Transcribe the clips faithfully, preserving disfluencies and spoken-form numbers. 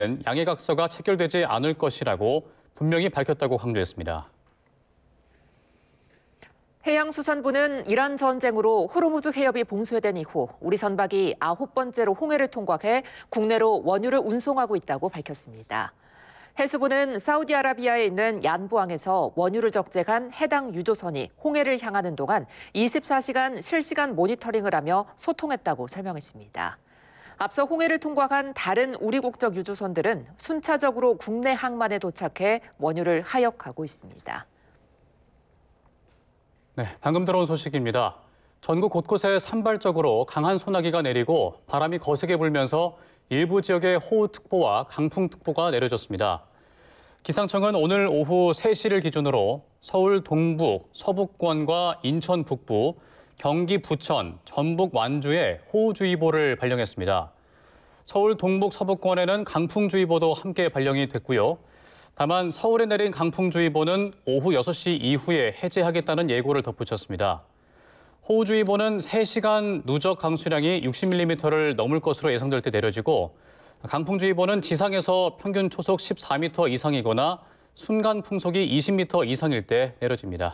양해각서가 체결되지 않을 것이라고 분명히 밝혔다고 강조했습니다. 해양수산부는 이란 전쟁으로 호르무즈 해협이 봉쇄된 이후 우리 선박이 아홉 번째로 홍해를 통과해 국내로 원유를 운송하고 있다고 밝혔습니다. 해수부는 사우디아라비아에 있는 얀부항에서 원유를 적재한 해당 유조선이 홍해를 향하는 동안 이십사 시간 실시간 모니터링을 하며 소통했다고 설명했습니다. 앞서 홍해를 통과한 다른 우리 국적 유조선들은 순차적으로 국내 항만에 도착해 원유를 하역하고 있습니다. 네, 방금 들어온 소식입니다. 전국 곳곳에 산발적으로 강한 소나기가 내리고 바람이 거세게 불면서 일부 지역에 호우특보와 강풍특보가 내려졌습니다. 기상청은 오늘 오후 세 시를 기준으로 서울 동북, 서북권과 인천 북부, 경기 부천, 전북 완주에 호우주의보를 발령했습니다. 서울 동북 서북권에는 강풍주의보도 함께 발령이 됐고요. 다만 서울에 내린 강풍주의보는 오후 여섯 시 이후에 해제하겠다는 예고를 덧붙였습니다. 호우주의보는 세 시간 누적 강수량이 육십 밀리미터를 넘을 것으로 예상될 때 내려지고 강풍주의보는 지상에서 평균 초속 십사 미터 이상이거나 순간 풍속이 이십 미터 이상일 때 내려집니다.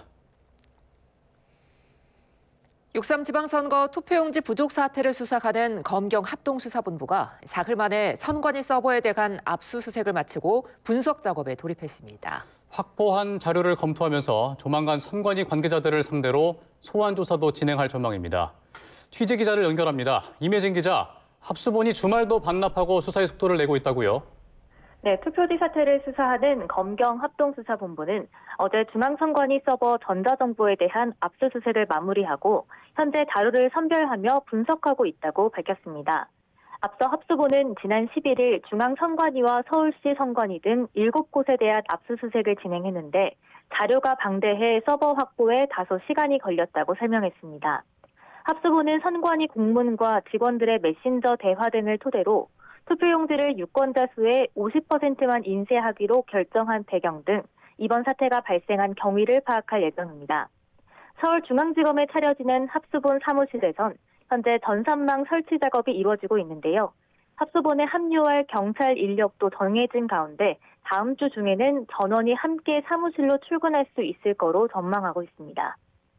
육삼 지방선거 투표용지 부족 사태를 수사하는 검경 합동수사본부가 사흘 만에 선관위 서버에 대한 압수수색을 마치고 분석 작업에 돌입했습니다. 확보한 자료를 검토하면서 조만간 선관위 관계자들을 상대로 소환 조사도 진행할 전망입니다. 취재 기자를 연결합니다. 임혜진 기자, 합수본이 주말도 반납하고 수사의 속도를 내고 있다고요? 네, 투표지 사태를 수사하는 검경 합동수사본부는 어제 중앙선관위 서버 전자정보에 대한 압수수색을 마무리하고 현재 자료를 선별하며 분석하고 있다고 밝혔습니다. 앞서 합수본은 지난 십일 일 중앙선관위와 서울시 선관위 등 일곱 곳에 대한 압수수색을 진행했는데 자료가 방대해 서버 확보에 다소 시간이 걸렸다고 설명했습니다. 합수본은 선관위 공문과 직원들의 메신저 대화 등을 토대로 투표용지를 유권자 수의 오십 퍼센트만 인쇄하기로 결정한 배경 등 이번 사태가 발생한 경위를 파악할 예정입니다. 서울중앙지검에 차려지는 합수본 사무실에선 현재 전산망 설치 작업이 이루어지고 있는데요. 합수본에 합류할 경찰 인력도 정해진 가운데 다음 주 중에는 전원이 함께 사무실로 출근할 수 있을 거로 전망하고 있습니다.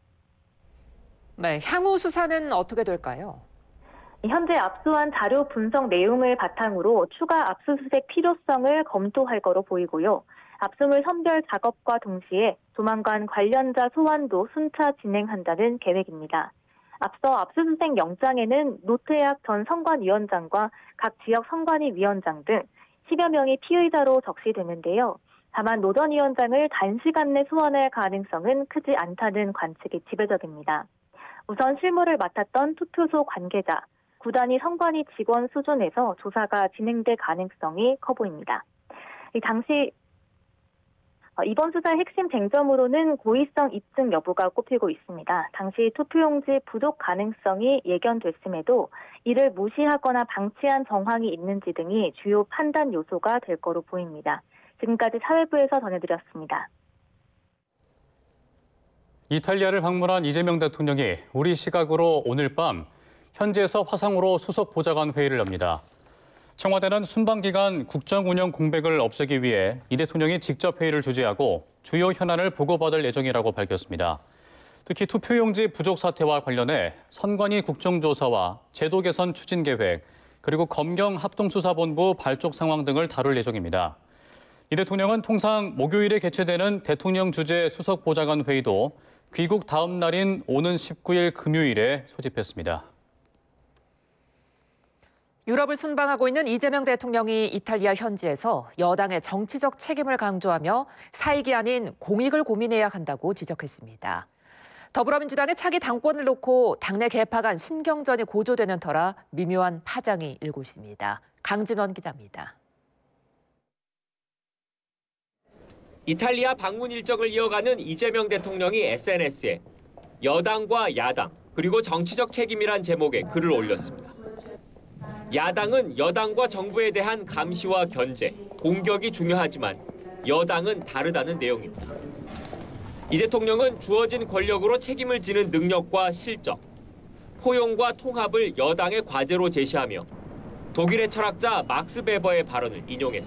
네, 향후 수사는 어떻게 될까요? 현재 압수한 자료 분석 내용을 바탕으로 추가 압수수색 필요성을 검토할 거로 보이고요. 압수물 선별 작업과 동시에 조만간 관련자 소환도 순차 진행한다는 계획입니다. 앞서 압수수색 영장에는 노태학 전 선관위원장과 각 지역 선관위 위원장 등 십여 명이 피의자로 적시되는데요. 다만 노 전 위원장을 단시간 내 소환할 가능성은 크지 않다는 관측이 지배적입니다. 우선 실무를 맡았던 투표소 관계자, 구단위 선관위 직원 수준에서 조사가 진행될 가능성이 커 보입니다. 당시 이번 수사의 핵심 쟁점으로는 고의성 입증 여부가 꼽히고 있습니다. 당시 투표용지 부족 가능성이 예견됐음에도 이를 무시하거나 방치한 정황이 있는지 등이 주요 판단 요소가 될 거로 보입니다. 지금까지 사회부에서 전해드렸습니다. 이탈리아를 방문한 이재명 대통령이 우리 시각으로 오늘 밤 현지에서 화상으로 수석 보좌관 회의를 엽니다. 청와대는 순방 기간 국정 운영 공백을 없애기 위해 이 대통령이 직접 회의를 주재하고 주요 현안을 보고받을 예정이라고 밝혔습니다. 특히 투표용지 부족 사태와 관련해 선관위 국정조사와 제도 개선 추진 계획, 그리고 검경 합동수사본부 발족 상황 등을 다룰 예정입니다. 이 대통령은 통상 목요일에 개최되는 대통령 주재 수석 보좌관 회의도 귀국 다음 날인 오는 십구 일 금요일에 소집했습니다. 유럽을 순방하고 있는 이재명 대통령이 이탈리아 현지에서 여당의 정치적 책임을 강조하며 사익이 아닌 공익을 고민해야 한다고 지적했습니다. 더불어민주당의 차기 당권을 놓고 당내 개파 간 신경전이 고조되는 터라 미묘한 파장이 일고 있습니다. 강진원 기자입니다. 이탈리아 방문 일정을 이어가는 이재명 대통령이 에스엔에스에 여당과 야당, 그리고 정치적 책임이란 제목의 글을 올렸습니다. 야당은 여당과 정부에 대한 감시와 견제, 공격이 중요하지만 여당은 다르다는 내용입니다. 이 대통령은 주어진 권력으로 책임을 지는 능력과 실적, 포용과 통합을 여당의 과제로 제시하며 독일의 철학자 막스 베버의 발언을 인용했습니다.